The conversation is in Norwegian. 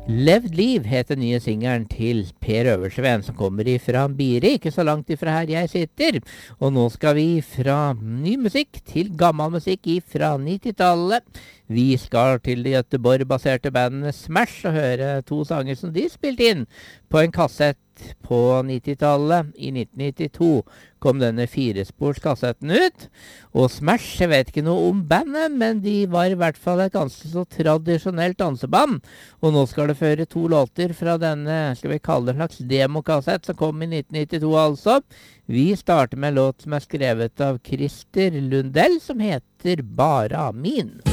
Levd liv heter nye singeren til Per Øversveen, som kommer ifra Biri, ikke så langt ifra her jeg sitter. Og nå skal vi fra ny musikk til gammel musikk ifra 90-tallet. Vi skal til det Göteborg-baserte bandet Smash og høre to sanger som de spilte inn på en kassett på 90-tallet. I 1992 kom denne firesporskassetten ut, og Smash, jeg vet ikke noe om bandet, men de var i hvert fall et ganske så tradisjonelt danseband. Og nå skal det føre to låter fra denne, skal vi kalle det en slags demokassett, som kom i 1992 altså. Vi starter med en låt som er skrevet av Christer Lundell, som heter Bara Min.